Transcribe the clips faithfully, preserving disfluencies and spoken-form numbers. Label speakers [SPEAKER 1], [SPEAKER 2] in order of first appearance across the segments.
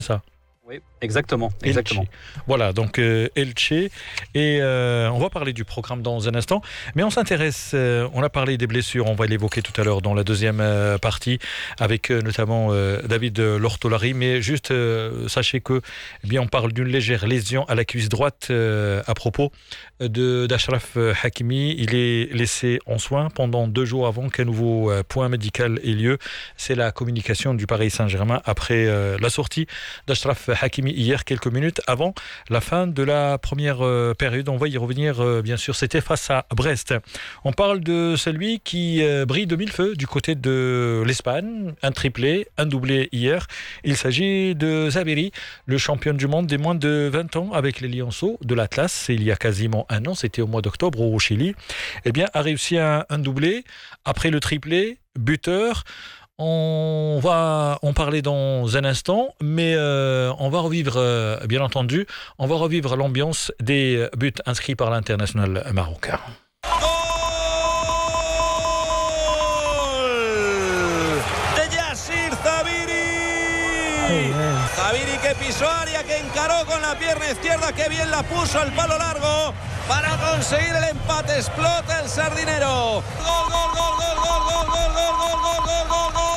[SPEAKER 1] Ça.
[SPEAKER 2] Oui, exactement, exactement.
[SPEAKER 1] Elche. Voilà, donc euh, Elche. Et euh, on va parler du programme dans un instant. Mais on s'intéresse, euh, on a parlé des blessures, on va l'évoquer tout à l'heure dans la deuxième euh, partie, avec euh, notamment euh, David Lortolari. Mais juste, euh, sachez que, eh bien, on parle d'une légère lésion à la cuisse droite euh, à propos de, d'Achraf Hakimi. Il est laissé en soins pendant deux jours avant qu'un nouveau euh, point médical ait lieu. C'est la communication du Paris Saint-Germain après euh, la sortie d'Achraf Hakimi hier, quelques minutes avant la fin de la première euh, période. On va y revenir, euh, bien sûr. C'était face à Brest. On parle de celui qui euh, brille de mille feux du côté de l'Espagne. Un triplé, un doublé hier. Il s'agit de Zabiri, le champion du monde des moins de vingt ans avec les Lionceaux de l'Atlas. C'est il y a quasiment un an, c'était au mois d'octobre au Chili. Eh bien, a réussi un, un doublé. Après le triplé, buteur. On va en parler dans un instant, mais euh, on va revivre, euh, bien entendu, on va revivre l'ambiance des buts inscrits par l'international marocain.
[SPEAKER 3] ¡Gol de Yassir Zabiri! Zabiri que pisó área, que encaró con la pierna izquierda, que bien la puso al palo largo para conseguir el empate. Explota el sardinero. ¡Gol, gol, gol, gol, gol, gol, gol, gol, gol, gol, gol, gol, gol!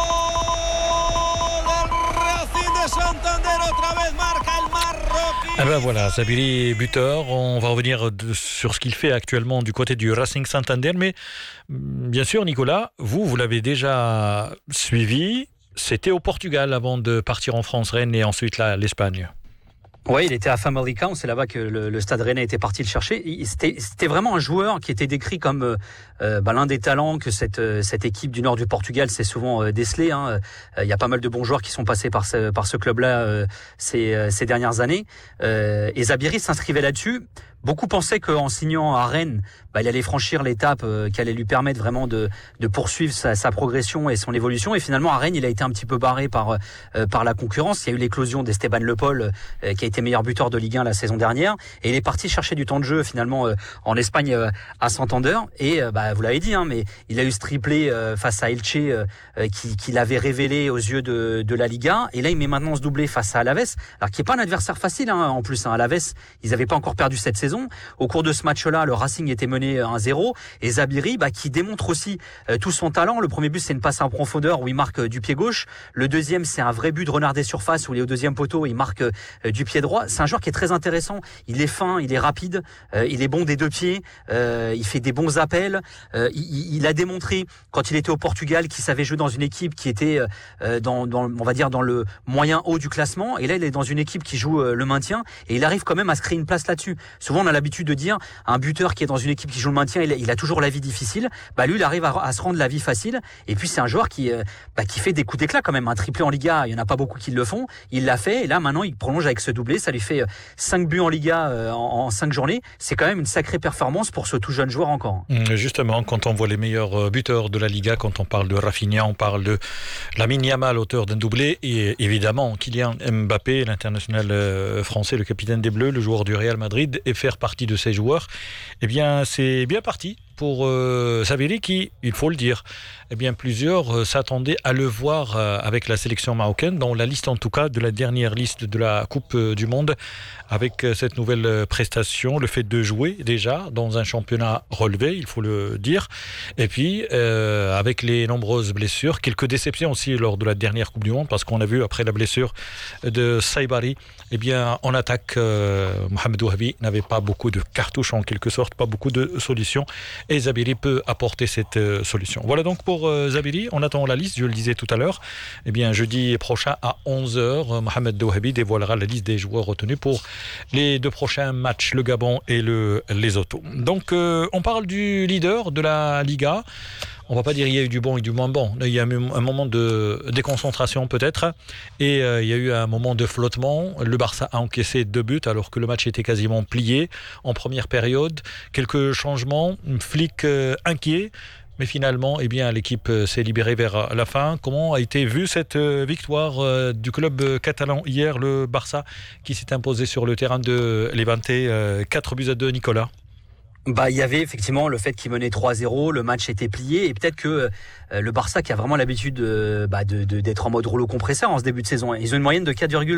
[SPEAKER 3] Santander otra vez marca el Marroquí.
[SPEAKER 1] Ah ben voilà, Zabiri buteur. On va revenir de, sur ce qu'il fait actuellement du côté du Racing Santander. Mais bien sûr, Nicolas, vous, vous l'avez déjà suivi. C'était au Portugal avant de partir en France, Rennes et ensuite là, l'Espagne.
[SPEAKER 2] Oui, il était à Famalicão, c'est là-bas que le, le Stade Rennais était parti le chercher. Il, c'était, c'était vraiment un joueur qui était décrit comme euh, bah, l'un des talents que cette, cette équipe du nord du Portugal s'est souvent euh, décelé. Hein. Il y a pas mal de bons joueurs qui sont passés par ce, par ce club-là euh, ces, ces dernières années. Euh, et Zabiri s'inscrivait là-dessus. Beaucoup pensaient qu'en signant à Rennes, bah, il allait franchir l'étape euh, qui allait lui permettre vraiment de, de poursuivre sa, sa progression et son évolution. Et finalement, à Rennes, il a été un petit peu barré par, euh, par la concurrence. Il y a eu l'éclosion d'Esteban Le Paul, euh, qui a été meilleur buteur de Ligue un la saison dernière. Et il est parti chercher du temps de jeu, finalement, euh, en Espagne, euh, à Santander. Et euh, bah, vous l'avez dit, hein, mais il a eu ce triplé euh, face à Elche euh, qui, qui l'avait révélé aux yeux de, de la Ligue un. Et là, il met maintenant ce doublé face à Alaves. Alors, qui n'est pas un adversaire facile, hein, en plus. Hein, Alaves, ils n'avaient pas encore perdu cette saison. Au cours de ce match-là, le Racing était mené un zéro et Zabiri, bah, qui démontre aussi euh, tout son talent. Le premier but, c'est une passe en profondeur où il marque euh, du pied gauche. Le deuxième, c'est un vrai but de renard des surfaces où il est au deuxième poteau et il marque euh, du pied droit. C'est un joueur qui est très intéressant. Il est fin, il est rapide, euh, il est bon des deux pieds, euh, il fait des bons appels. Euh, il, il a démontré quand il était au Portugal qu'il savait jouer dans une équipe qui était euh, dans, dans, on va dire, dans le moyen haut du classement. Et là, il est dans une équipe qui joue euh, le maintien et il arrive quand même à se créer une place là-dessus. Souvent, on a l'habitude de dire un buteur qui est dans une équipe qui joue le maintien, il a, il a toujours la vie difficile. Bah lui, il arrive à, à se rendre la vie facile. Et puis c'est un joueur qui, euh, bah, qui fait des coups d'éclat quand même. Un triplé en Liga, il y en a pas beaucoup qui le font. Il l'a fait et là maintenant il prolonge avec ce doublé. Ça lui fait cinq buts en Liga euh, en, en cinq journées. C'est quand même une sacrée performance pour ce tout jeune joueur encore.
[SPEAKER 1] Justement, quand on voit les meilleurs buteurs de la Liga, quand on parle de Rafinha, on parle de Lamine Yamal, auteur d'un doublé, et évidemment Kylian Mbappé, l'international français, le capitaine des Bleus, le joueur du Real Madrid, et faire partie de ces joueurs, eh bien c'est bien parti pour euh, Zabiri qui, il faut le dire, eh bien plusieurs euh, s'attendaient à le voir euh, avec la sélection marocaine, dans la liste en tout cas de la dernière liste de la Coupe euh, du Monde, avec euh, cette nouvelle euh, prestation, le fait de jouer déjà dans un championnat relevé, il faut le dire, et puis euh, avec les nombreuses blessures, quelques déceptions aussi lors de la dernière Coupe du Monde, parce qu'on a vu après la blessure de Saibari, eh bien en attaque, euh, Mohamed Ouahabi n'avait pas beaucoup de cartouches en quelque sorte, pas beaucoup de solutions. Et Zabiri peut apporter cette euh, solution. Voilà donc pour euh, Zabiri. On attend la liste, je le disais tout à l'heure. Eh bien, jeudi prochain à onze heures, euh, Mohamed Ouahabi dévoilera la liste des joueurs retenus pour les deux prochains matchs, le Gabon et le Lesotho. Donc, euh, on parle du leader de la Liga. On ne va pas dire qu'il y a eu du bon et du moins bon. Il y a eu un moment de déconcentration peut-être. Et euh, il y a eu un moment de flottement. Le Barça a encaissé deux buts alors que le match était quasiment plié en première période. Quelques changements. Flick euh, inquiet. Mais finalement, eh bien, l'équipe s'est libérée vers la fin. Comment a été vue cette victoire euh, du club catalan hier, le Barça, qui s'est imposé sur le terrain de Levante, euh, quatre buts à deux, Nicolas?
[SPEAKER 2] Bah, il y avait effectivement le fait qu'il menait trois zéro, le match était plié et peut-être que euh, le Barça qui a vraiment l'habitude euh, bah, de, de, d'être en mode rouleau compresseur en ce début de saison, ils ont une moyenne de quatre virgule